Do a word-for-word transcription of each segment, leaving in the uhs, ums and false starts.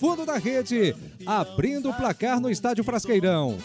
fundo da rede, abrindo o placar no estádio Frasqueirão.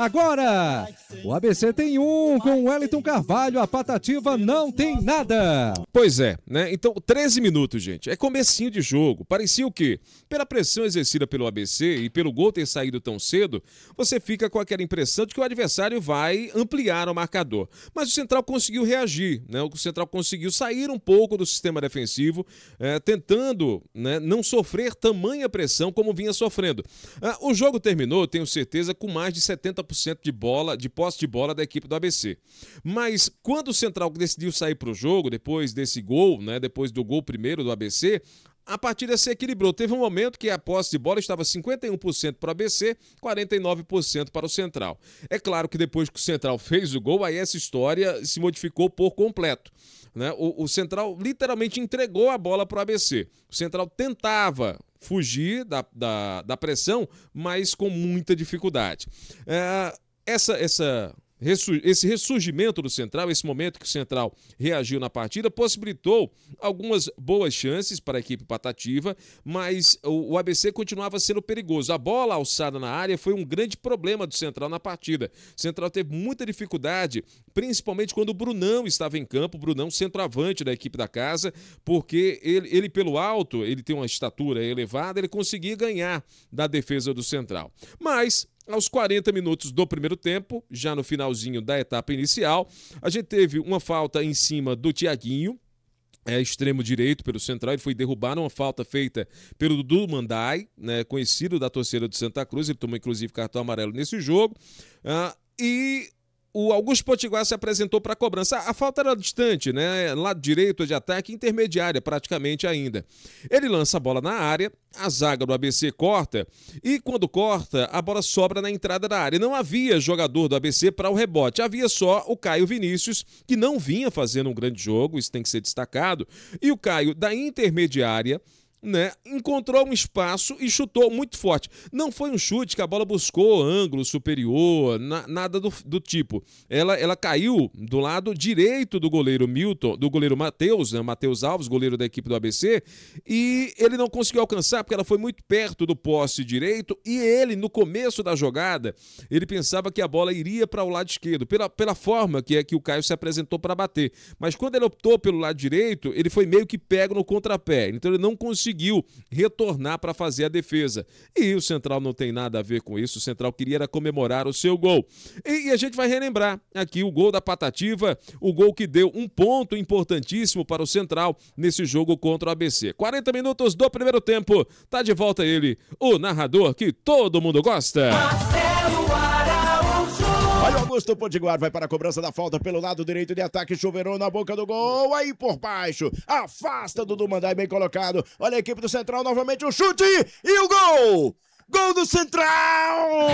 Agora, o A B C tem um, com o Wellington Carvalho, a Patativa não tem nada. Pois é, né? Então, treze minutos, gente. É comecinho de jogo. Parecia o quê? Pela pressão exercida pelo A B C e pelo gol ter saído tão cedo, você fica com aquela impressão de que o adversário vai ampliar o marcador. Mas o Central conseguiu reagir, né? O Central conseguiu sair um pouco do sistema defensivo, é, tentando, né, não sofrer tamanha pressão como vinha sofrendo. Ah, o jogo terminou, tenho certeza, com mais de setenta por cento de bola, de posse de bola da equipe do A B C. Mas quando o Central decidiu sair para o jogo, depois desse gol, né, depois do gol primeiro do A B C, a partida se equilibrou. Teve um momento que a posse de bola estava cinquenta e um por cento para o A B C, quarenta e nove por cento para o Central. É claro que depois que o Central fez o gol, aí essa história se modificou por completo. Né? O, o Central literalmente entregou a bola para o A B C. O Central tentava fugir da, da, da pressão, mas com muita dificuldade. É, essa... essa Esse ressurgimento do Central, esse momento que o Central reagiu na partida, possibilitou algumas boas chances para a equipe Patativa, mas o A B C continuava sendo perigoso. A bola alçada na área foi um grande problema do Central na partida. O Central teve muita dificuldade, principalmente quando o Brunão estava em campo, o Brunão centroavante da equipe da casa, porque ele, ele pelo alto, ele tem uma estatura elevada, ele conseguia ganhar da defesa do Central. Mas aos quarenta minutos do primeiro tempo, já no finalzinho da etapa inicial, a gente teve uma falta em cima do Thiaguinho, é, extremo direito pelo Central. Ele foi derrubado numa falta feita pelo Dudu Mandai, né, conhecido da torcida do Santa Cruz. Ele tomou inclusive cartão amarelo nesse jogo. Ah, e o Augusto Potiguar se apresentou para a cobrança. A falta era distante, né? Lado direito de ataque, intermediária praticamente ainda. Ele lança a bola na área, a zaga do A B C corta e quando corta, a bola sobra na entrada da área. Não havia jogador do A B C para o rebote, havia só o Caio Vinícius, que não vinha fazendo um grande jogo, isso tem que ser destacado, e o Caio da intermediária, né, encontrou um espaço e chutou muito forte. Não foi um chute que a bola buscou ângulo superior, na, nada do, do tipo. Ela, ela caiu do lado direito do goleiro Milton, do goleiro Matheus, né, Matheus Alves, goleiro da equipe do A B C, e ele não conseguiu alcançar porque ela foi muito perto do poste direito e ele, no começo da jogada, ele pensava que a bola iria para o lado esquerdo, pela, pela forma que é que o Caio se apresentou para bater. Mas quando ele optou pelo lado direito, ele foi meio que pego no contrapé, então ele não conseguiu conseguiu retornar para fazer a defesa. E o Central não tem nada a ver com isso. O Central queria era comemorar o seu gol. E, e a gente vai relembrar aqui o gol da Patativa, o gol que deu um ponto importantíssimo para o Central nesse jogo contra o A B C. quarenta minutos do primeiro tempo. Tá de volta ele, o narrador que todo mundo gosta. Olha o Augusto Potiguar, vai para a cobrança da falta pelo lado direito de ataque, chuveirou na boca do gol, aí por baixo, afasta Dudu Mandai, bem colocado, olha a equipe do Central, novamente o chute e o gol! Gol do Central!